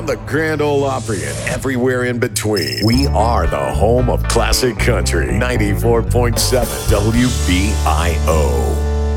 on the Grand Ole Opry and everywhere in between. We are the home of classic country. 94.7 WBIO.